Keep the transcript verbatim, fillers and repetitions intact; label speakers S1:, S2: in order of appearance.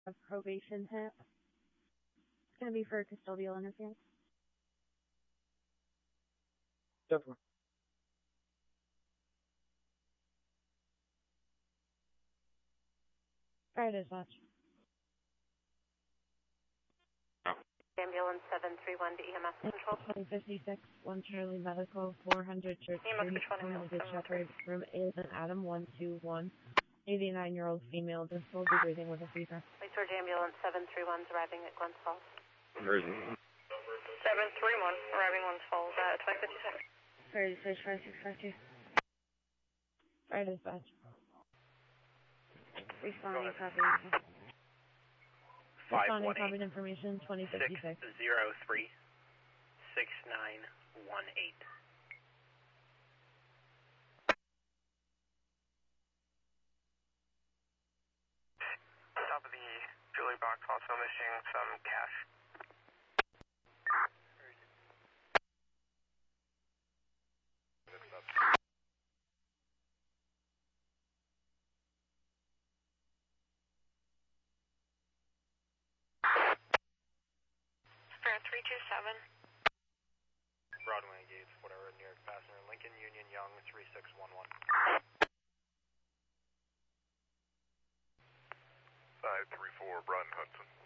S1: of probation hit. It's going to be for custodial interference.
S2: Definitely.
S1: Fire dispatch.
S3: Ambulance seven three one to E M S Control.
S1: twenty fifty-six, one Charlie Medical, four hundred Church Street, Limited Shepherd, room eight, and Adam one two one. eighty-nine-year-old female, difficulty breathing with a fever.
S3: Police Surge Ambulance seven three one is arriving at Glens Falls.
S2: Emergency.
S3: seven three one, arriving Glens Falls at twenty fifty-six.
S1: Fire dispatch five six five two. Fire dispatch. Responding, copy. Responding, copied information, twenty fifty-six.
S4: six zero three six nine one eight.
S5: Top of the jewelry box, also missing some cash.
S3: Spare three two seven.
S5: Broadway Gates, whatever, New York passenger, Lincoln Union Young three six one one. five three four, Brian Hudson.